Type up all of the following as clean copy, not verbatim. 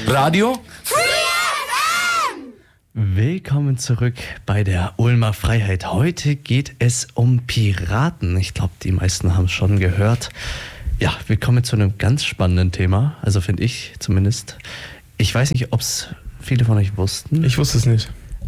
Radio? Willkommen zurück bei der Ulmer Freiheit. Heute geht es um Piraten. Ich glaube, die meisten haben es schon gehört. Ja, wir kommen zu einem ganz spannenden Thema. Also finde ich zumindest. Ich weiß nicht, ob es viele von euch wussten. Ich wusste es nicht.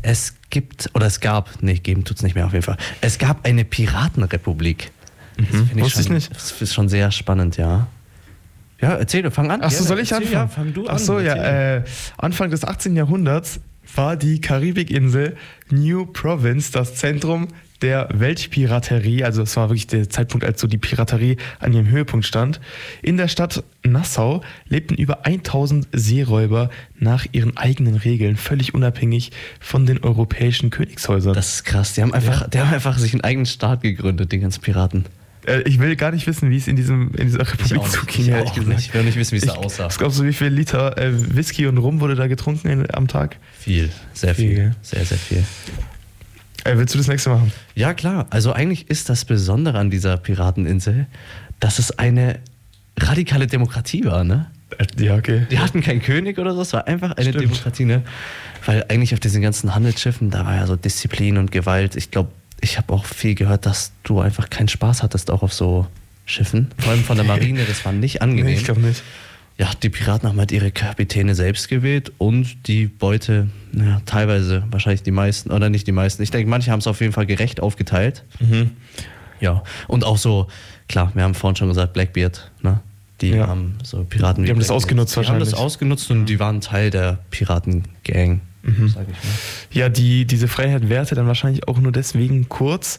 Geben tut's nicht mehr auf jeden Fall. Es gab eine Piratenrepublik. Wusste ich nicht. Das ist schon sehr spannend, ja. Ja, erzähl, fang an. Achso, soll ich anfangen? Ja, fang du an. Achso, ja, Anfang des 18. Jahrhunderts war die Karibikinsel New Province das Zentrum der Weltpiraterie. Also es war wirklich der Zeitpunkt, als so die Piraterie an ihrem Höhepunkt stand. In der Stadt Nassau lebten über 1000 Seeräuber nach ihren eigenen Regeln, völlig unabhängig von den europäischen Königshäusern. Das ist krass. Die haben einfach sich einen eigenen Staat gegründet, die ganzen Piraten. Ich will gar nicht wissen, wie es in dieser Republik zuging, ehrlich gesagt. Ich will nicht wissen, wie es da aussah. Was glaubst du, wie viel Liter Whisky und Rum wurde da getrunken am Tag? Viel, sehr viel. Sehr, sehr viel. Willst du das nächste machen? Ja, klar. Also eigentlich ist das Besondere an dieser Pirateninsel, dass es eine radikale Demokratie war, ne? Ja, okay. Die hatten keinen König oder so, es war einfach eine Demokratie, ne? Weil eigentlich auf diesen ganzen Handelsschiffen, da war ja so Disziplin und Gewalt. Ich glaube, ich habe auch viel gehört, dass du einfach keinen Spaß hattest, auch auf so Schiffen. Vor allem von der Marine, das war nicht angenehm. Nee, ich glaube nicht. Ja, die Piraten haben halt ihre Kapitäne selbst gewählt und die Beute, teilweise, wahrscheinlich die meisten, oder nicht die meisten. Ich denke, manche haben es auf jeden Fall gerecht aufgeteilt. Mhm. Ja, und auch so, klar, wir haben vorhin schon gesagt, Blackbeard, ne? Die haben so Piraten wie Die haben das ausgenutzt wahrscheinlich. Die haben das ausgenutzt und die waren Teil der Piratengang, sag ich mal. Ja, diese Freiheit währte dann wahrscheinlich auch nur deswegen kurz.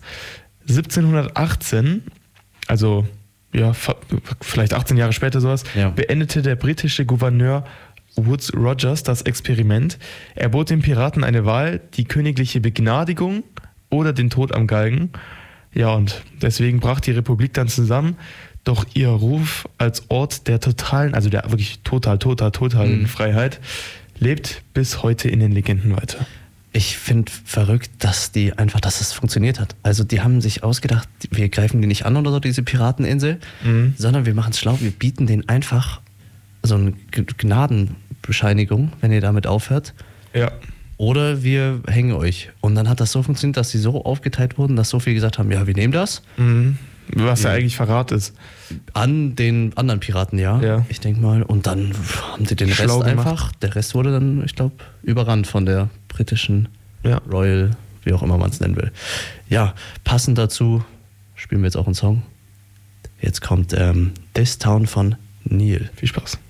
1718, also ja, vielleicht 18 Jahre später sowas, beendete der britische Gouverneur Woodes Rogers das Experiment. Er bot den Piraten eine Wahl, die königliche Begnadigung oder den Tod am Galgen. Ja, und deswegen brach die Republik dann zusammen. Doch ihr Ruf als Ort der totalen, also der wirklich totalen Freiheit, lebt bis heute in den Legenden weiter. Ich finde verrückt, dass es funktioniert hat. Also die haben sich ausgedacht, wir greifen die nicht an oder so, diese Pirateninsel, sondern wir machen es schlau, wir bieten denen einfach so eine Gnadenbescheinigung, wenn ihr damit aufhört. Ja. Oder wir hängen euch. Und dann hat das so funktioniert, dass sie so aufgeteilt wurden, dass so viele gesagt haben, ja, wir nehmen das. Was ja eigentlich Verrat ist. An den anderen Piraten, ja. Ich denke mal. Und dann haben sie den Rest einfach, der Rest wurde dann, ich glaube, überrannt von der britischen Royal, wie auch immer man es nennen will. Ja, passend dazu spielen wir jetzt auch einen Song. Jetzt kommt This Town von Neil. Viel Spaß.